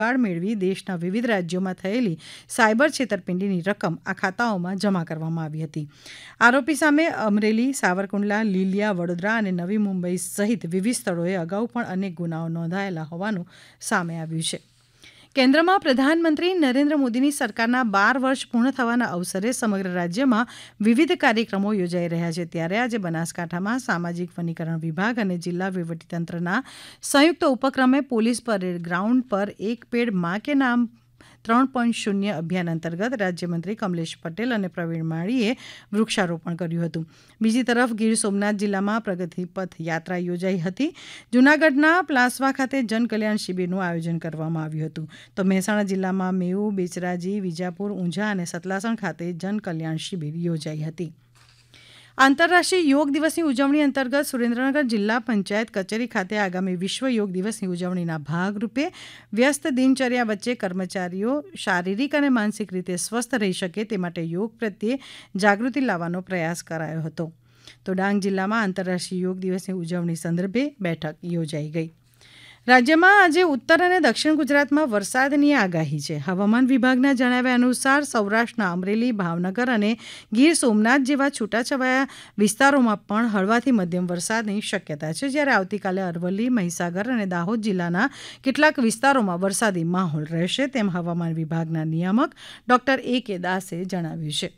Card મેળવી દેશના વિવિધ રાજ્યોમાં થયેલી સાયબર છેતરપિંડીની રકમ આ ખાતાઓમાં જમા કરવામાં આવી હતી. આરોપી સામે અમરેલી, સાવરકુંડલા, લીલિયા, વડોદરા અને નવી મુંબઈ સહિત વિવિધ સ્થળોએ અગાઉ પણ અનેક ગુનાઓ નોંધાયેલા હોવાનું સામે આવ્યું છે. કેન્દ્રમાં પ્રધાનમંત્રી નરેન્દ્ર મોદીની સરકારના 12 વર્ષ પૂર્ણ થવાના અવસરે સમગ્ર રાજ્યમાં વિવિધ કાર્યક્રમો યોજાઈ રહ્યા છે. ત્યારે આજે બનાસકાંઠામાં સામાજિક વનીકરણ વિભાગ અને જિલ્લા વહીવટીતંત્રના સંયુક્ત ઉપક્રમે પોલીસ પરેડ ગ્રાઉન્ડ પર એક પેડ માં કે નામ 3.0 અભિયાન અંતર્ગત રાજ્યમંત્રી કમલેશ પટેલ અને પ્રવીણ માળીએ વૃક્ષારોપણ કર્યું હતું. બીજી તરફ ગીર સોમનાથ જિલ્લામાં પ્રગતિપથ યાત્રા યોજાઈ હતી. જૂનાગઢના પ્લાસવા ખાતે જનકલ્યાણ શિબિરનું આયોજન કરવામાં આવ્યું હતું. તો મહેસાણા જિલ્લામાં મેઉ, બેચરાજી, વિજાપુર, ઊંઝા અને સતલાસણ ખાતે જનકલ્યાણ શિબિર યોજાઈ હતી. આંતરરાષ્ટ્રીય યોગ દિવસની ઉજવણી અંતર્ગત સુરેન્દ્રનગર જિલ્લા પંચાયત કચેરી ખાતે આગામી વિશ્વ યોગ દિવસની ઉજવણીના ભાગરૂપે વ્યસ્ત દિનચર્યા વચ્ચે કર્મચારીઓ શારીરિક અને માનસિક રીતે સ્વસ્થ રહી શકે તે માટે યોગ પ્રત્યે જાગૃતિ લાવવાનો પ્રયાસ કરાયો હતો. તો ડાંગ જિલ્લામાં આંતરરાષ્ટ્રીય યોગ દિવસની ઉજવણી સંદર્ભે બેઠક યોજાઈ ગઈ. રાજ્યમાં આજે ઉત્તર અને દક્ષિણ ગુજરાતમાં વરસાદની આગાહી છે. હવામાન વિભાગના જણાવ્યા અનુસાર સૌરાષ્ટ્રના અમરેલી, ભાવનગર અને ગીર સોમનાથ જેવા છૂટાછવાયા વિસ્તારોમાં પણ હળવાથી મધ્યમ વરસાદની શક્યતા છે. જ્યારે આવતીકાલે અરવલ્લી, મહીસાગર અને દાહોદ જિલ્લાના કેટલાક વિસ્તારોમાં વરસાદી માહોલ રહેશે તેમ હવામાન વિભાગના નિયામક ડોક્ટર A.K. દાસે જણાવ્યું છે.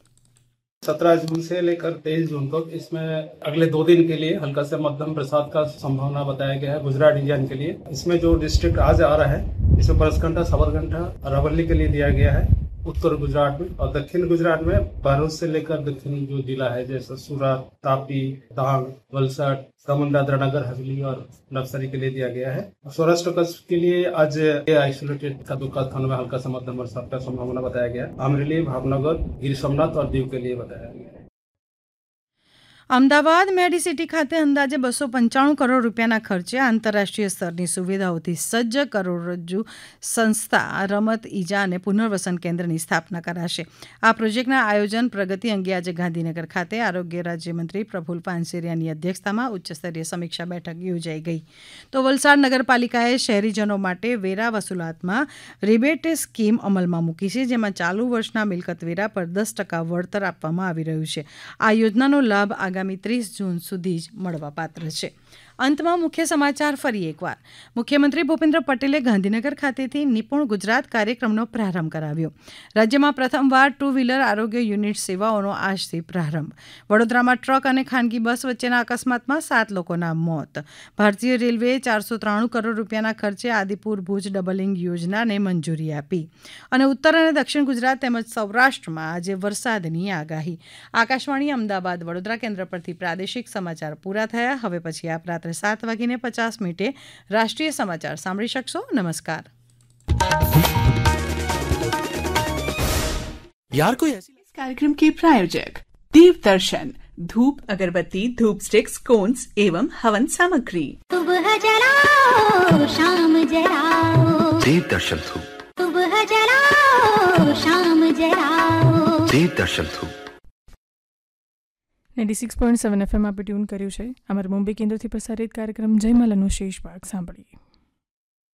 17 जून से लेकर 23 जून तक इसमें अगले 2 दिन के लिए हल्का से मध्यम बरसात का संभावना बताया गया है गुजरात रीजन के लिए. इसमें जो डिस्ट्रिक्ट आज आ रहा है इसमें बनासकांठा, साबरकांठा, अरावली के लिए दिया गया है उत्तर गुजरात में, और दक्षिण गुजरात में भरूच से लेकर दक्षिण जो जिला है जैसे सूरत, तापी, डांग, वलसाड, दमन, दादरा नगर हवेली और नवसारी के लिए दिया गया है. सौराष्ट्र कच्छ के लिए आज आइसोलेटेड का 2 स्थानों में हल्का से मध्यम बरसात का संभावना बताया गया. अमरेली, भावनगर, गिर सोमनाथ और दीव के लिए बताया गया है. અમદાવાદ મેડિસિટી ખાતે અંદાજે 295 કરોડ રૂપિયાના ખર્ચે આંતરરાષ્ટ્રીય સ્તરની સુવિધાઓથી સજ્જ કરોડરજ્જુ સંસ્થા રમત, ઈજા અને પુનર્વસન કેન્દ્રની સ્થાપના કરાશે. આ પ્રોજેક્ટના આયોજન પ્રગતિ અંગે આજે ગાંધીનગર ખાતે આરોગ્ય રાજ્યમંત્રી પ્રફુલ પાનસેરિયાની અધ્યક્ષતામાં ઉચ્ચસ્તરીય સમીક્ષા બેઠક યોજાઈ ગઈ. તો વલસાડ નગરપાલિકાએ શહેરીજનો માટે વેરા વસૂલાતમાં રિબેટ સ્કીમ અમલમાં મૂકી છે, જેમાં ચાલુ વર્ષના મિલકત વેરા પર 10% વળતર આપવામાં આવી રહ્યું છે. આ યોજનાનો લાભ આગામી 30 જૂન સુધી જ મળવાપાત્ર છે. અંતમાં મુખ્ય સમાચાર ફરી એકવાર. મુખ્યમંત્રી ભૂપેન્દ્ર પટેલે ગાંધીનગર ખાતેથી નિપુણ ગુજરાત કાર્યક્રમનો પ્રારંભ કરાવ્યો. રાજ્યમાં પ્રથમવાર 2 વ્હીલર આરોગ્ય યુનિટ સેવાઓનો આજથી પ્રારંભ. વડોદરામાં ટ્રક અને ખાનગી બસ વચ્ચેના અકસ્માતમાં 7 લોકોના મોત. ભારતીય રેલવેએ 493 કરોડ રૂપિયાના ખર્ચે આદિપુર ભુજ ડબલિંગ યોજનાને મંજૂરી આપી. અને ઉત્તર અને દક્ષિણ ગુજરાત તેમજ સૌરાષ્ટ્રમાં આજે વરસાદની આગાહી. આકાશવાણી અમદાવાદ વડોદરા કેન્દ્ર પરથી પ્રાદેશિક સમાચાર પૂરા થયા. હવે પછી આપ રાત્રે 7:50 રાષ્ટ્રીય સમાચાર સાંભળી શકશો. નમસ્કાર. यार कोई ऐसी इस कार्यक्रम के प्रायोजक देव दर्शन धूप अगरबत्ती, धूप स्टिक्स, कोन्स एवं हवन सामग्री. सुबह जलाओ शाम जलाओ देव दर्शन धूप. सुबह जलाओ शाम जलाओ देव दर्शन धूप. 96.7 FM આપે ટ્યુન કર્યું છે. અમારા મુંબઈ કેન્દ્રથી પ્રસારિત કાર્યક્રમ જયમાલાનો શેષ ભાગ સાંભળીએ.